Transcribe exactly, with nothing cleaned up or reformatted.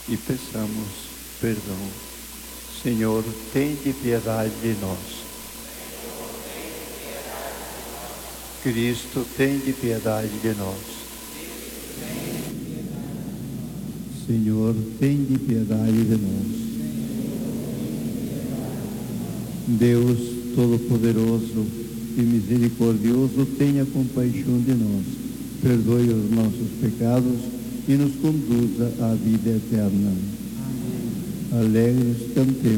e peçamos perdão. Senhor, tende piedade de nós. Cristo, tende piedade de nós. Senhor, tende piedade de nós. Deus Todo-Poderoso e Misericordioso, tenha compaixão de nós, perdoe os nossos pecados e nos conduza à vida eterna. Amém. Alegres cantemos.